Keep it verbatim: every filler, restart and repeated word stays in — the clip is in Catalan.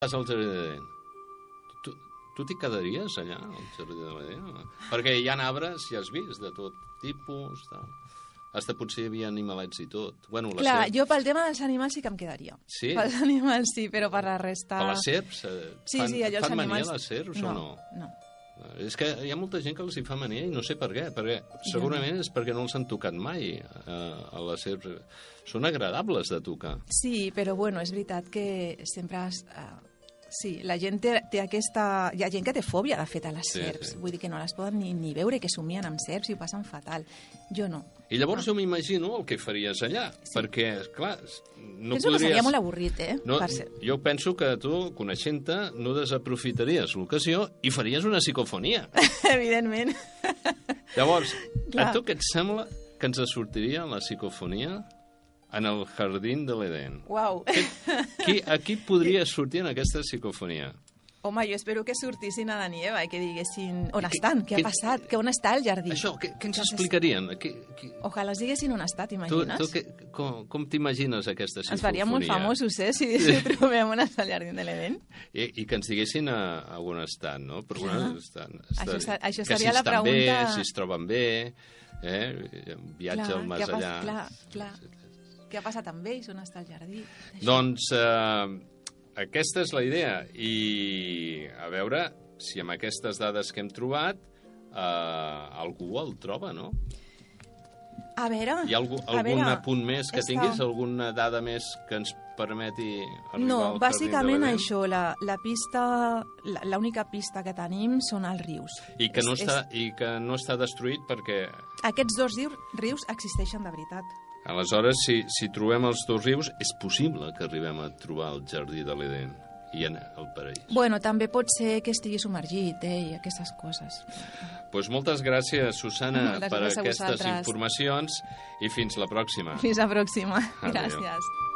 vas al Jardí d'Eden. Tu, tu t'hi quedaries allà, al Jardí de l'Eden? Perquè hi ha arbres, ja has vist, de tot tipus, tal. Hasta potser hi havia animalets i tot. Bueno, la Clar, serp... jo pel tema dels animals sí que em quedaria. Sí? Pels animals sí, però per la resta... Per les serps? Eh, Sí, fan, sí, allò els fan mania animals... les serps no, o no? No, És que hi ha molta gent que els hi fa mania i no sé per què, perquè segurament és perquè no els han tocat mai eh, a les serps. Són agradables de tocar. Sí, però bueno, és veritat que sempre... Has, uh, sí, la gent té, té aquesta... Hi ha gent que té fòbia, de fet, a les Sí, serps. sí. Vull dir que no les poden ni, ni veure, que somien amb serps i ho passen fatal. Jo no. I llavors jo m'imagino el que faries allà, Sí. perquè, clar, no Penso podries... que seria molt avorrit, eh? No, per ser... jo penso que tu, coneixent-te, no desaprofitaries l'ocasió i faries una psicofonia. Evidentment. Llavors, Clar. a tu què et sembla que ens sortiria la psicofonia en el Jardí de l'Eden? Uau. Qui, a qui podria sortir en aquesta psicofonia? Home, jo espero que sortissin a Dani i Eva i que diguessin on Què- estan, què ha què- passat, que on està el jardí. Això, què, què ens Entonces, explicarien? Qui, qui... Ojalà els diguessin on està, Tu, t'imagines? tu que, com, com t'imagines aquesta psicofonia? Ens faríem molt famosos, eh, si, si trobem on està el jardí de l'Eden. I, I que ens diguessin a, a on estan, no? Per Clar. on estan, estan, Això ser- això que seria si la estan bé, pregunta- si es troben bé, eh? Viatge al més què ha pas- allà. Clar, clar. Què ha passat amb ells? On està el jardí? Això. Doncs eh, aquesta és la idea. I a veure si amb aquestes dades que hem trobat eh, algú el troba, no? A veure... Hi ha algú, a algun veure, apunt més que està- tinguis? Alguna dada més que ens permeti arribar No, al bàsicament Jardí de l'Eden? això, la, la pista, la- l'única pista que tenim són els rius. I que, no És- està, I que no està destruït perquè... Aquests dos rius, rius existeixen de veritat. Aleshores, si, si trobem els dos rius, és possible que arribem a trobar el Jardí de l'Eden i en el paraís. Bueno, també pot ser que estigui submergit, eh, i aquestes coses. Pues moltes gràcies, Susana, Moltes per gràcies a aquestes vosaltres. informacions i fins la pròxima. Fins la pròxima. Adéu. Gràcies.